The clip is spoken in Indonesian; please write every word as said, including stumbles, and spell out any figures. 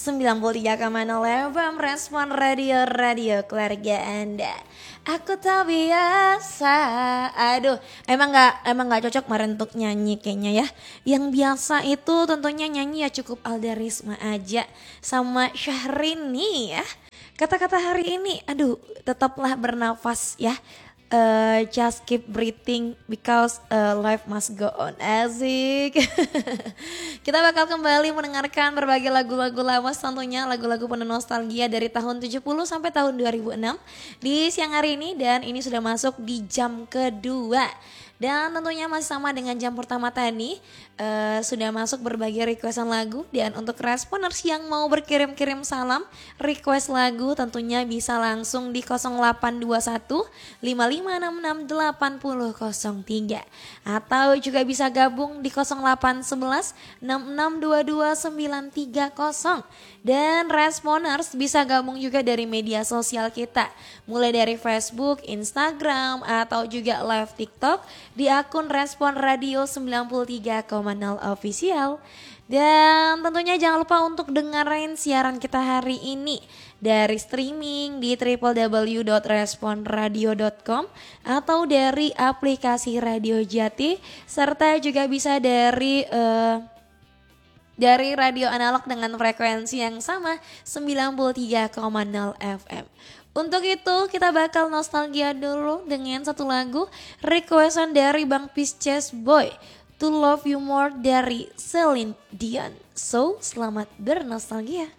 sembilan puluh tiga koma nol F M Respon Radio, radio keluarga Anda. Aku tak biasa. Aduh, emang gak, emang gak cocok kemarin untuk nyanyi kayaknya ya. Yang biasa itu tentunya nyanyi ya cukup Alda Risma aja sama Syahrini ya. Kata-kata hari ini, aduh tetaplah bernafas ya. Uh, just keep breathing because uh, life must go on. Asik. Kita bakal kembali mendengarkan berbagai lagu-lagu lama, tentunya lagu-lagu penuh nostalgia dari tahun tujuh puluh sampai tahun dua ribu enam di siang hari ini, dan ini sudah masuk di jam kedua. Dan tentunya masih sama dengan jam pertama tadi, uh, sudah masuk berbagai requestan lagu. Dan untuk responers yang mau berkirim-kirim salam, request lagu tentunya bisa langsung di nol delapan dua satu lima lima enam enam delapan nol nol tiga. Atau juga bisa gabung di nol delapan satu satu enam enam dua dua sembilan tiga nol. Dan responers bisa gabung juga dari media sosial kita, mulai dari Facebook, Instagram, atau juga live TikTok di akun Respon Radio sembilan puluh tiga koma nol Official. Dan tentunya jangan lupa untuk dengerin siaran kita hari ini dari streaming di w w w dot respon radio dot com atau dari aplikasi Radio Jati, serta juga bisa dari uh, dari radio analog dengan frekuensi yang sama sembilan puluh tiga koma nol F M. Untuk itu kita bakal nostalgia dulu dengan satu lagu requestan dari Bang Pisces Boy, To Love You More dari Celine Dion. So, selamat bernostalgia.